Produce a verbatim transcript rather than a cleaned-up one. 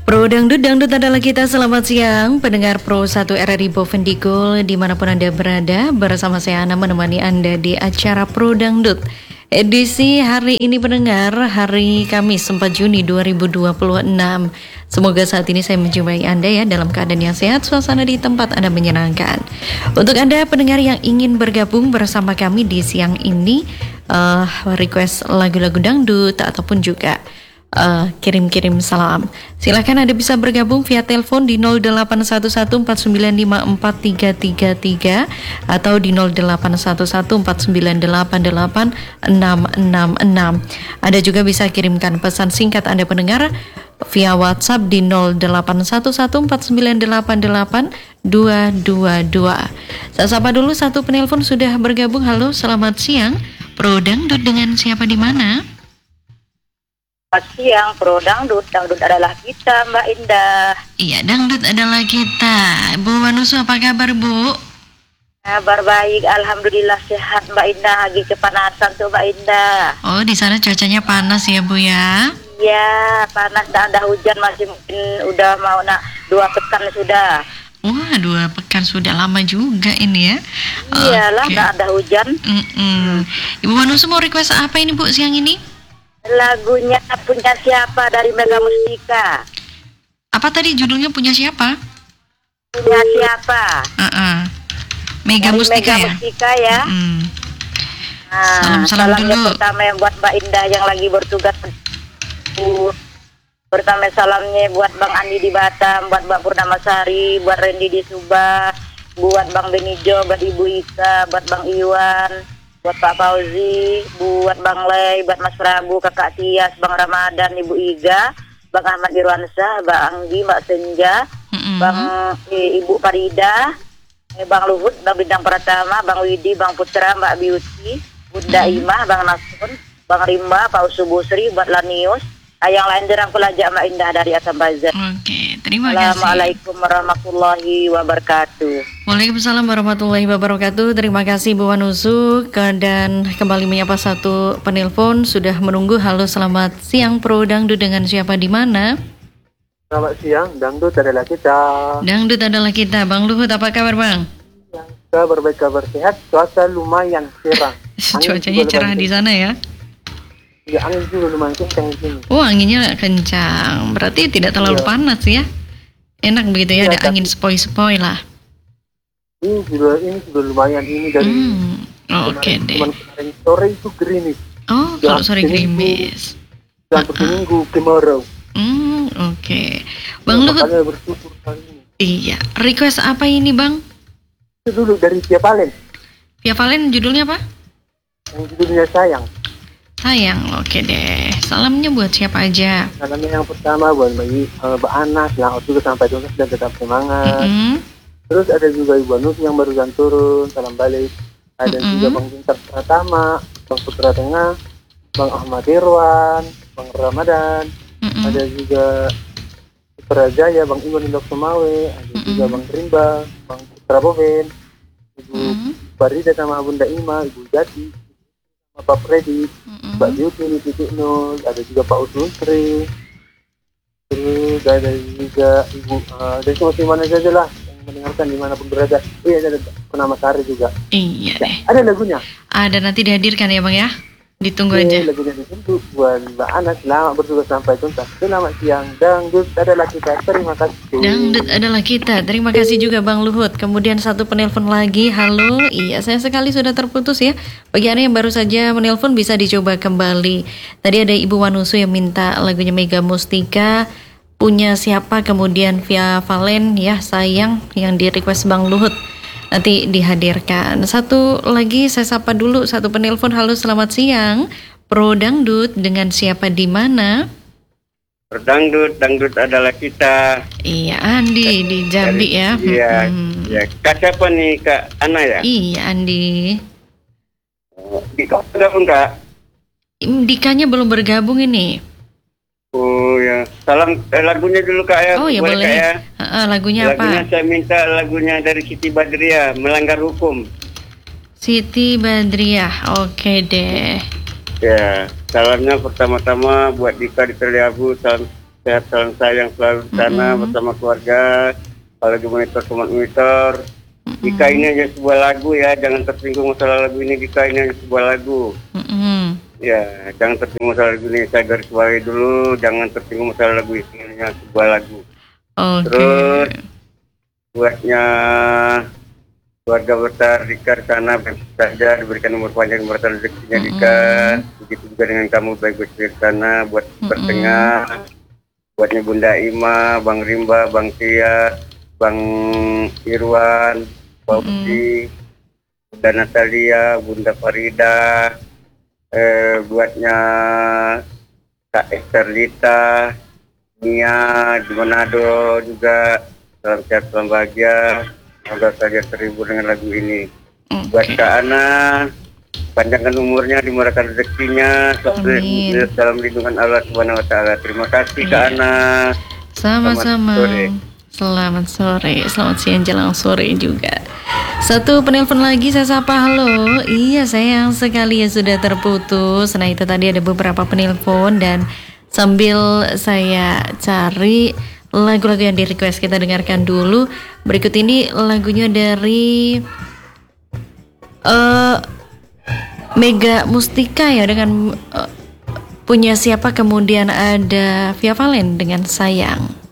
Pro Dangdut, Dangdut adalah kita. Selamat siang pendengar Pro satu R R I Bovendigul dimanapun Anda berada. Bersama saya Ana menemani Anda di acara Pro Dangdut edisi hari ini pendengar, hari Kamis empat Juni dua ribu dua puluh enam. Semoga saat ini saya menjumpai Anda ya dalam keadaan yang sehat, suasana di tempat Anda menyenangkan. Untuk Anda pendengar yang ingin bergabung bersama kami di siang ini, uh, request lagu-lagu dangdut ataupun juga Uh, kirim-kirim salam, silakan Anda bisa bergabung via telepon di nol delapan satu satu empat sembilan lima empat tiga tiga tiga atau di nol delapan satu satu empat sembilan delapan delapan enam enam enam. Anda juga bisa kirimkan pesan singkat Anda pendengar via WhatsApp di nol delapan satu satu empat sembilan delapan delapan dua dua dua. Saya sapa dulu satu penelpon sudah bergabung. Halo, selamat siang. Pro Dangdut dengan siapa di mana? Selamat siang, Pro Dangdut. Dangdut adalah kita, Mbak Indah. Iya, Dangdut adalah kita. Bu Wanusu, apa kabar, Bu? Kabar baik, alhamdulillah sehat, Mbak Indah. Lagi kepanasan tuh, Mbak Indah. Oh, di sana cuacanya panas ya, Bu ya? Iya, panas. Dan ada hujan masih mungkin udah mau nak dua pekan sudah. Wah, dua pekan sudah lama juga ini ya. Iyalah, okay. Nggak ada hujan. Mm-mm. Ibu Wanusu mau request apa ini, Bu, siang ini? Lagunya Punya Siapa dari Mega Mustika. Apa tadi judulnya? Punya siapa? Punya Siapa. Uh-uh. Mega dari Mustika Mega ya? Mustika ya. Mm. Nah, salam-salam salamnya dulu. pertama yang buat Mbak Indah yang lagi bertugas. Pertama salamnya buat Bang Andi di Batam, buat Mbak Purnamasari, buat Randy di Subah, buat Bang Benijo, buat Ibu Ika, buat Bang Iwan, buat Pak Fauzi, buat Bang Lei, buat Mas Prabu, Kakak Tias, Bang Ramadan, Ibu Iga, Bang Ahmad Irwansyah, Bang Anggi, Mbak Senja, mm-hmm. Bang eh, Ibu Farida, eh, Bang Luhut, Bang Bintang Pratama, Bang Widi, Bang Putra, Mbak Beauty, Bunda mm-hmm. Imah, Bang Nasun, Bang Rimba, Pak Usubusri, buat Lanius, ah, yang lain dirangkul aja Mbak Indah dari Asam Bazar. Oke, terima kasih. Assalamualaikum warahmatullahi wabarakatuh. Waalaikumsalam warahmatullahi wabarakatuh. Terima kasih Bu Wanusu. Dan kembali menyapa satu penelpon sudah menunggu. Halo, selamat siang Pro Dangdut dengan siapa di mana? Selamat siang, Dangdut adalah kita. Dangdut adalah kita. Bang Luhut, apa kabar Bang? Yang kabar baik, kabar sehat. Cuaca lumayan cerah. Cuacanya cerah di sana ya? Ya, angin juga lumayan kencang di sini. Oh, anginnya kencang. Berarti tidak terlalu ya. Panas ya? Enak begitu ya, ya ada tapi... angin sepoi-sepoi lah. Ini juga ini juga lumayan ini dari hmm, oke okay deh. Kemarin sore itu gerimis. Oh, kalau sore gerimis. Dan uh-uh. minggu kemarau. Hmm, oke. Okay. Bang ya, Luhut. bersyukur kali ini. Iya, request apa ini, Bang? Itu dulu dari Via Valen. Via Valen judulnya apa? Yang judulnya Sayang. Sayang, oke deh. Salamnya buat siapa aja? Salamnya yang pertama buat Mbak uh, Mbak Anas yang juga sampai tuntas dan tetap semangat. Mm-hmm. Terus ada juga Ibu Anus yang barusan turun, salam balik. Ada mm-hmm. juga Bang Bintang Pratama, Bang Putra Tengah, Bang Ahmad Irwan, Bang Ramadan. Mm-hmm. Ada juga Putra Jaya, Bang Iwan Indok Sumawe, ada mm-hmm. juga Bang Rimba, Bang Putra Boven, Ibu mm-hmm. Farida sama Bunda Ima, Ibu Jati, Pak Freddy, mm-hmm. Mbak Beauty di titik nol, ada juga Pak Usustri, terus ada juga Ibu, uh, dari semua mana saja lah yang mendengarkan dimanapun berada. Iya, ada Purnamasari juga. Iya ya, deh. Ada lagunya. Ada, nanti dihadirkan ya Bang ya. Ditunggu Oke, aja. Lagunya ditunggu buat Mbak Anas. Selamat bertugas sampai tuntas. Selamat siang. Dangdut adalah kita. Terima kasih. Dangdut adalah kita. Terima kasih juga Bang Luhut. Kemudian satu penelpon lagi. Halo. Iya, saya sekali sudah terputus ya. Bagi Anda yang baru saja menelpon bisa dicoba kembali. Tadi ada Ibu Wanusu yang minta lagunya Mega Mustika. Punya siapa? Kemudian Via Valen ya, Sayang, yang di request Bang Luhut. Nanti dihadirkan. Satu lagi saya sapa dulu satu penelpon. Halo, selamat siang. Pro Dangdut dengan siapa di mana? Pro Dangdut, Dangdut adalah kita. Iya, Andi di Jambi ya. Iya. Hmm. Ya, Kak siapa nih, Kak Ana ya? Iya, Andi. Dika bergabung, Kak? Dikanya belum bergabung ini. Oh ya, salam eh, lagunya dulu Kak ya. Oh ya boleh. boleh. Kak, ya? Uh, lagunya, lagunya apa? Saya minta lagunya dari Siti Badriah, Melanggar Hukum. Siti Badriah, oke deh. Ya, salamnya pertama-tama buat Dika di Teliabu, salam sehat salam sayang selalu di sana Mm-mm. bersama keluarga. Kalau lagi monitor monitor, Mm-mm. jika ini hanya sebuah lagu ya, jangan tersinggung masalah lagu ini. Jika ini hanya sebuah lagu, Mm-mm. ya jangan tersinggung masalah lagu ini. Saya garis bawahi dulu, jangan tersinggung masalah lagu ini hanya sebuah lagu. Oke. Terus buatnya keluarga besar Dika di sana baik saja diberikan umur panjang berkah rezekinya Dika. Begitu juga dengan kamu baik baik di sana. Buat pertengah, buatnya Bunda Ima, Bang Rimba, Bang Tia, Bang Irwan, Fauzi, Bunda Natalia, Bunda Farida, eh, buatnya Kak Esterlita, Nia di Manado juga. Salam sehat, salam bahagia. Semoga saja terhibur dengan lagu ini. Oke. Buat Kak Ana, panjangkan umurnya, dimurahkan rezekinya, Amin. selalu dalam lindungan Allah Subhanahu Wa Taala. Terima kasih Kak Ana. Sama-sama. Selamat sore. Selamat sore, selamat siang jelang sore juga. Satu penelpon lagi saya sapa, halo. Iya sayang sekali ya sudah terputus. Nah itu tadi ada beberapa penelpon dan sambil saya cari lagu-lagu yang di request kita dengarkan dulu. Berikut ini lagunya dari uh, Mega Mustika ya dengan uh, punya siapa, kemudian ada Via Valen dengan Sayang.